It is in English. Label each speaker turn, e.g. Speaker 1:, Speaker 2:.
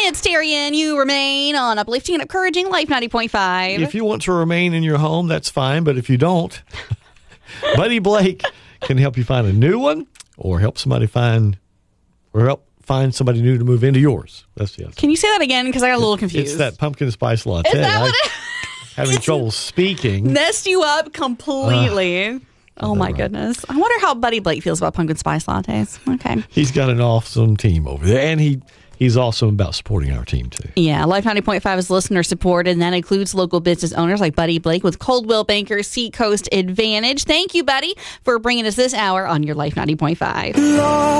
Speaker 1: It's Terry, and you remain on Uplifting and Encouraging Life 90.5.
Speaker 2: If you want to remain in your home, that's fine. But if you don't, Buddy Blake can help you find a new one or help somebody find somebody new to move into yours. That's the answer.
Speaker 1: Can you say that again? Because I got a little confused.
Speaker 2: It's that pumpkin spice latte.
Speaker 1: Is that what it
Speaker 2: having trouble speaking.
Speaker 1: Messed you up completely. Oh, my goodness. I wonder how Buddy Blake feels about pumpkin spice lattes. Okay.
Speaker 2: He's got an awesome team over there, and he's awesome about supporting our team, too.
Speaker 1: Yeah, Life 90.5 is listener supported, and that includes local business owners like Buddy Blake with Coldwell Banker Seacoast Advantage. Thank you, Buddy, for bringing us this hour on your Life 90.5.